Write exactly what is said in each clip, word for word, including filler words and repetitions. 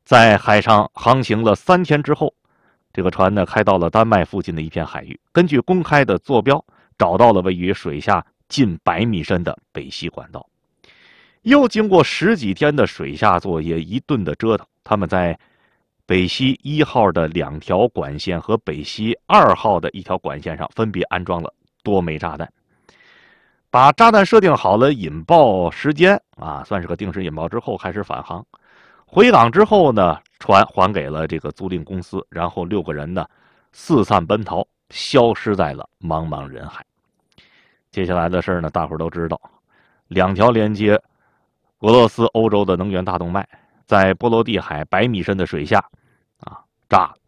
在海上航行了三天之后，这个船呢开到了丹麦附近的一片海域，根据公开的坐标，找到了位于水下近百米深的北溪管道。又经过十几天的水下作业，一顿的折腾，他们在北溪一号的两条管线和北溪二号的一条管线上分别安装了多枚炸弹。把炸弹设定好了引爆时间啊，算是个定时引爆之后，开始返航。回港之后呢，船还给了这个租赁公司，然后六个人呢四散奔逃，消失在了茫茫人海。接下来的事呢，大伙儿都知道，两条连接俄罗斯、欧洲的能源大动脉，在波罗的海百米深的水下啊炸了。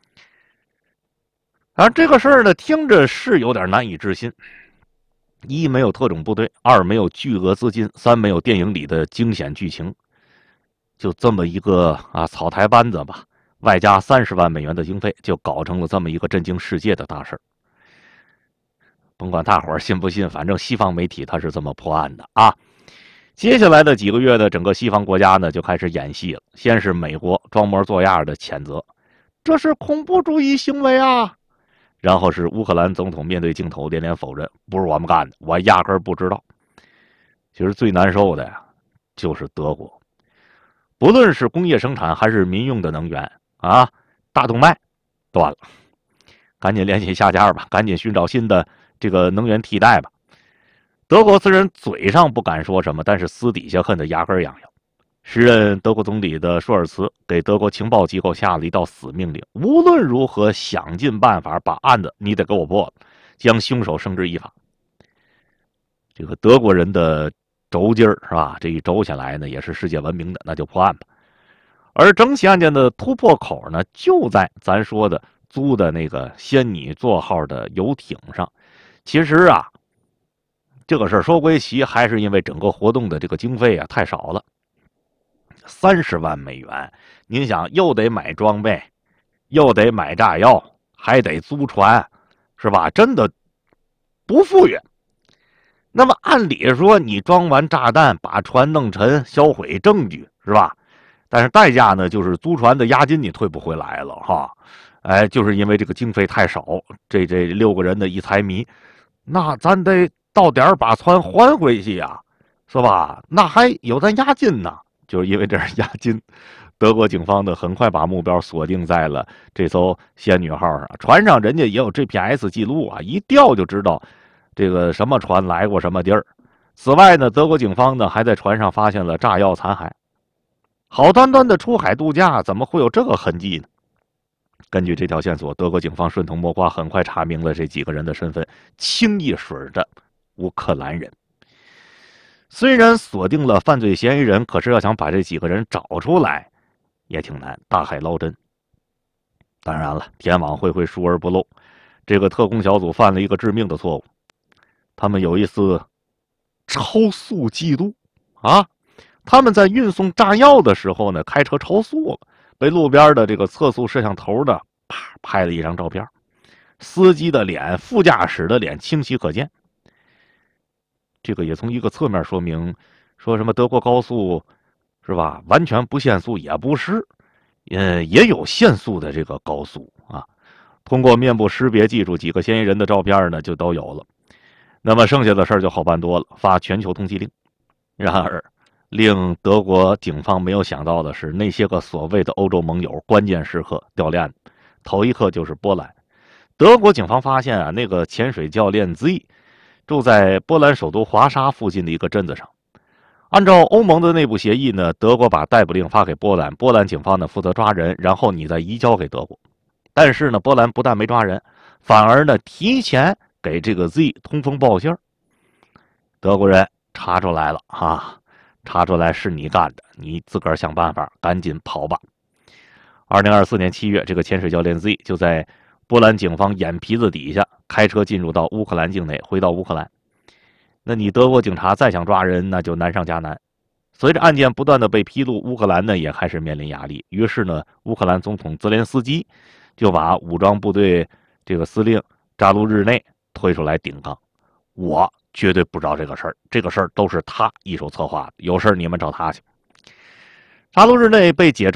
而这个事儿呢，听着是有点难以置信。一没有特种部队，二没有巨额资金，三没有电影里的惊险剧情，就这么一个啊草台班子吧，外加三十万美元的经费，就搞成了这么一个震惊世界的大事。甭管大伙儿信不信，反正西方媒体他是这么破案的啊。接下来的几个月呢，整个西方国家呢就开始演戏了。先是美国装模作样的谴责，这是恐怖主义行为啊。然后是乌克兰总统面对镜头连连否认，不是我们干的，我压根儿不知道。其实最难受的呀，就是德国，不论是工业生产还是民用的能源啊，大动脉断了，赶紧联系下家吧，赶紧寻找新的这个能源替代吧。德国虽然嘴上不敢说什么，但是私底下恨得牙根痒痒。时任德国总理的舒尔茨给德国情报机构下了一道死命令，无论如何想尽办法把案子你得给我破了，将凶手绳之以法。这个德国人的轴劲儿是吧？这一轴下来呢，也是世界闻名的，那就破案吧。而整起案件的突破口呢，就在咱说的租的那个仙女座号的游艇上。其实啊，这个事儿说归齐，还是因为整个活动的这个经费啊太少了。三十万美元，您想又得买装备，又得买炸药，还得租船，是吧？真的不富裕。那么按理说，你装完炸弹，把船弄沉，销毁证据，是吧？但是代价呢，就是租船的押金你退不回来了哈。哎，就是因为这个经费太少，这这六个人的一财迷，那咱得到点把船还回去呀，是吧？那还有咱押金呢。就是因为这是押金，德国警方呢很快把目标锁定在了这艘仙女号上。船上人家也有 G P S 记录啊，一调就知道这个什么船来过什么地儿。此外呢，德国警方呢还在船上发现了炸药残骸。好端端的出海度假，怎么会有这个痕迹呢？根据这条线索，德国警方顺藤摸瓜，很快查明了这几个人的身份，清一水的乌克兰人。虽然锁定了犯罪嫌疑人，可是要想把这几个人找出来也挺难，大海捞针。当然了，天网恢恢，疏而不漏，这个特工小组犯了一个致命的错误，他们有一次超速记录啊！他们在运送炸药的时候呢，开车超速了，被路边的这个测速摄像头呢啪拍了一张照片，司机的脸、副驾驶的脸清晰可见。这个也从一个侧面说明，说什么德国高速是吧？完全不限速也不是，呃，也有限速的这个高速啊。通过面部识别技术，几个嫌疑人的照片呢就都有了。那么剩下的事儿就好办多了，发全球通缉令。然而，令德国警方没有想到的是，那些个所谓的欧洲盟友，关键时刻掉链子。头一刻就是波兰，德国警方发现啊，那个潜水教练 Z。住在波兰首都华沙附近的一个镇子上。按照欧盟的内部协议呢，德国把逮捕令发给波兰，波兰警方呢负责抓人，然后你再移交给德国。但是呢，波兰不但没抓人，反而呢提前给这个 Z 通风报信儿。德国人查出来了啊，查出来是你干的，你自个儿想办法，赶紧跑吧。二零二四年七月，这个潜水教练 Z 就在波兰警方眼皮子底下开车进入到乌克兰境内，回到乌克兰。那你德国警察再想抓人，那就难上加难。随着案件不断的被披露，乌克兰呢也开始面临压力。于是呢，乌克兰总统泽连斯基就把武装部队这个司令扎卢日内推出来顶杠，我绝对不知道这个事儿，这个事儿都是他一手策划的，有事儿你们找他去。扎卢日内被解除